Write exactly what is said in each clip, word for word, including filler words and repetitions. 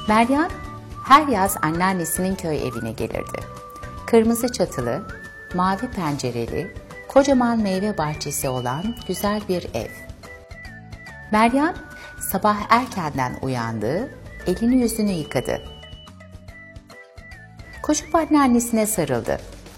Meryem her yaz anneannesinin köy evine gelirdi. Kırmızı çatılı, mavi pencereli, kocaman meyve bahçesi olan güzel bir ev. Meryem sabah erkenden uyandı, elini yüzünü yıkadı. Koşup anneannesine sarıldı.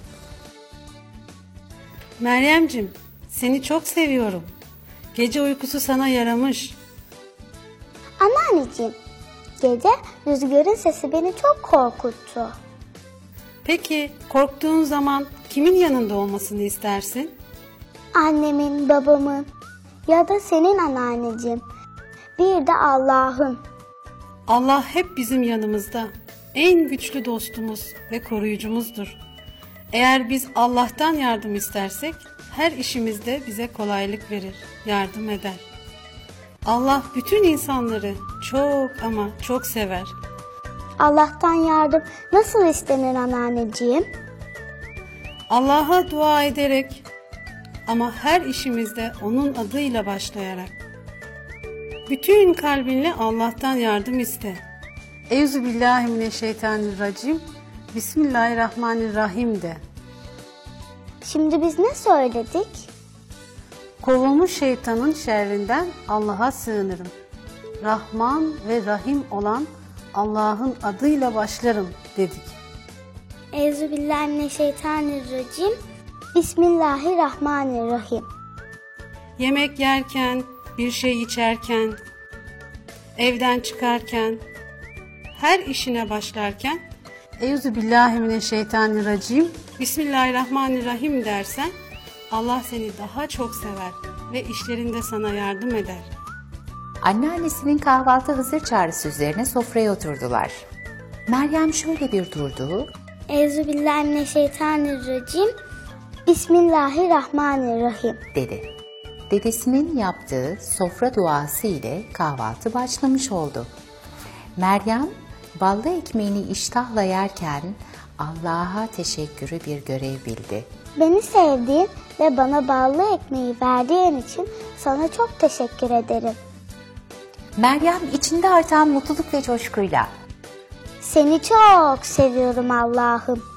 Meryemcim, seni çok seviyorum. Gece uykusu sana yaramış. Anneanneciğim, gece rüzgarın sesi beni çok korkuttu. Peki korktuğun zaman kimin yanında olmasını istersin? Annemin, babamın ya da senin anneanneciğim. Bir de Allah'ın. Allah hep bizim yanımızda. En güçlü dostumuz ve koruyucumuzdur. Eğer biz Allah'tan yardım istersek her işimizde bize kolaylık verir, yardım eder. Allah bütün insanları çok ama çok sever. Allah'tan yardım nasıl istenir anneanneciğim? Allah'a dua ederek ama her işimizde onun adıyla başlayarak. Bütün kalbinle Allah'tan yardım iste. Euzubillahimineşşeytanirracim. Bismillahirrahmanirrahim de. Şimdi biz ne söyledik? Kovulmuş şeytanın şerrinden Allah'a sığınırım. Rahman ve Rahim olan Allah'ın adıyla başlarım dedik. Euzubillahimineşşeytanirracim. Bismillahirrahmanirrahim. Yemek yerken, bir şey içerken, evden çıkarken, her işine başlarken Euzubillahimineşşeytanirracim. Bismillahirrahmanirrahim dersen Allah seni daha çok sever ve işlerinde sana yardım eder. Anneannesinin kahvaltı hazır çağrısı üzerine sofraya oturdular. Meryem şöyle bir durdu. Euzubillahimineşşeytanirracim. Bismillahirrahmanirrahim dedi. Dedesinin yaptığı sofra duası ile kahvaltı başlamış oldu. Meryem ballı ekmeğini iştahla yerken Allah'a teşekkürü bir görev bildi. Beni sevdiğin ve bana ballı ekmeği verdiğin için sana çok teşekkür ederim. Meryem içinde artan mutluluk ve coşkuyla Seni çok seviyorum Allah'ım.